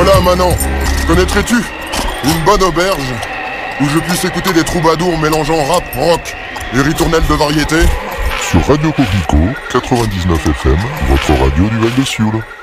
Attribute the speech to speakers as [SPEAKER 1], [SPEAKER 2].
[SPEAKER 1] Voilà Manon, connaîtrais-tu une bonne auberge où je puisse écouter des troubadours mélangeant rap, rock et ritournelles de variété?
[SPEAKER 2] Sur Radio Coquelicot, 99 FM, votre radio du Val de Sioule.